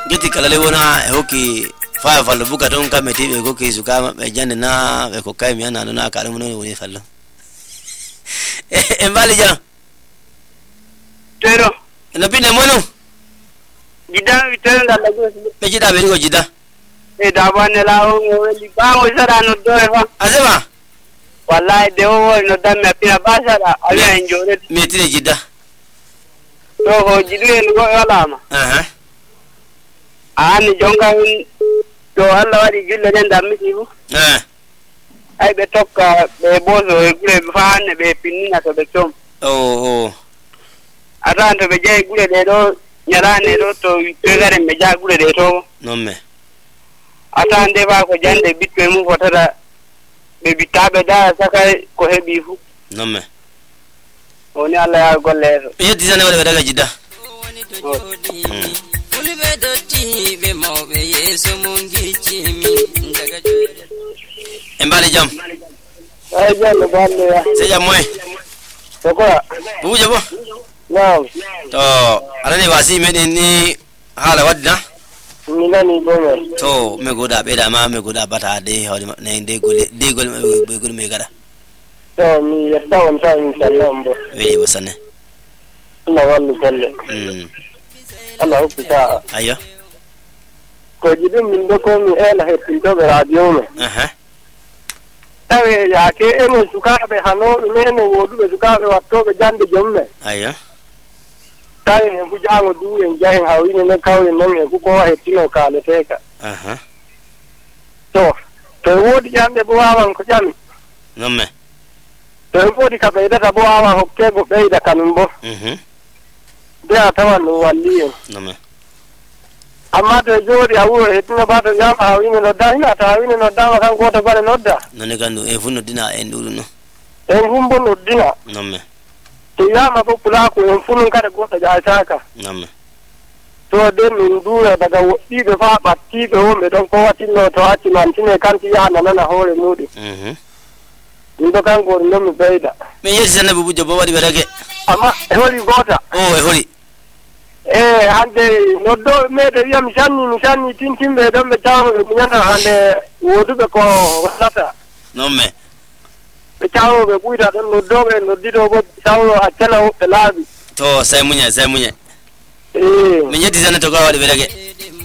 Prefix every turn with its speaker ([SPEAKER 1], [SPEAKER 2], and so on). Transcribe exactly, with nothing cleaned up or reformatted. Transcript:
[SPEAKER 1] geti kala le wona hoki fa fallo buka ton kameti be goki suka be jande na be ko kai mi ana na kala mun woni fallo e mbali ja
[SPEAKER 2] tero
[SPEAKER 1] na bine mono
[SPEAKER 2] jida vitero ndala go
[SPEAKER 1] be jida be go jida
[SPEAKER 2] e da bane la o weli ba o sara no do fa
[SPEAKER 1] azema
[SPEAKER 2] wallahi de o no da me pina basara ala enjore
[SPEAKER 1] me tire jida
[SPEAKER 2] to ho jidwe go alama
[SPEAKER 1] aha
[SPEAKER 2] ani jonga to alla wadi julle den da misibu
[SPEAKER 1] eh
[SPEAKER 2] ay be tokka be bozo e gure faane be pinina to be tom
[SPEAKER 1] oh oh
[SPEAKER 2] atanto be jey gure de do nyarane do to tegare me ja gure de to
[SPEAKER 1] nomme
[SPEAKER 2] atande ba ko jande bitbe mu fotata be bitabe da saka ko hebi fu
[SPEAKER 1] nomme
[SPEAKER 2] oni alla ya golle
[SPEAKER 1] yedi zane wala daga jida
[SPEAKER 3] ulbe doti be mobe yeso mungi chimi daga
[SPEAKER 1] embali jam
[SPEAKER 2] ay jalla balle ya
[SPEAKER 1] se jam moy
[SPEAKER 2] to ko
[SPEAKER 1] bu jabo
[SPEAKER 2] naam
[SPEAKER 1] to alani wasi meden ni hala wadda
[SPEAKER 2] ni nani bomo
[SPEAKER 1] to me goda be da ma me goda bata de hawdi ne de gole de gole be gole me gada
[SPEAKER 2] to mi yatta on ta in sallambo
[SPEAKER 1] we bo sanne
[SPEAKER 2] Allah wallu kalle
[SPEAKER 1] mm
[SPEAKER 2] Allah hokka
[SPEAKER 1] ayo
[SPEAKER 2] ko jidum min do ko mi ela he tindo be radio me
[SPEAKER 1] aha
[SPEAKER 2] tawe ya ke emo sukabe hano meno wodu be sukabe watto be jande jomme
[SPEAKER 1] ayo
[SPEAKER 2] tawe en bujango du en jahen hawini ne kawle non e ko ko he tino kale teka
[SPEAKER 1] aha
[SPEAKER 2] to to wodi jande bo awan ko jami
[SPEAKER 1] nomme
[SPEAKER 2] to wodi ka be da bo awan hokke go be da kanumbo
[SPEAKER 1] mhm
[SPEAKER 2] da tawan no walli
[SPEAKER 1] nomme
[SPEAKER 2] amma to jodi awu he tino ba to jam hawini no da ina ta hawini no da kan ko to bare no da
[SPEAKER 1] none gandu e funno dina en dulu no
[SPEAKER 2] en humbo no dina
[SPEAKER 1] nomme
[SPEAKER 2] to yama ko kula ko en funun kada go ta ja taka
[SPEAKER 1] nomme
[SPEAKER 2] to de min dura daga wodi be fa batti be wonbe don ko watino to ati man tine kanti ya na na hore mudi
[SPEAKER 1] mhm
[SPEAKER 2] ndo kan go no mi beida
[SPEAKER 1] me yedi zane bu jabo wadi berage
[SPEAKER 2] amma holi gota
[SPEAKER 1] oh e holi
[SPEAKER 2] eh hande no do me de yam sanni mi sanni tintimbe don be tawo mi nyata hande wodu be ko wasata
[SPEAKER 1] nomme
[SPEAKER 2] be tawo be buida don no do be no dido bo tawo atela o labi
[SPEAKER 1] to sai munya sai munya
[SPEAKER 2] eh
[SPEAKER 1] me yedi zane to ga wadi berage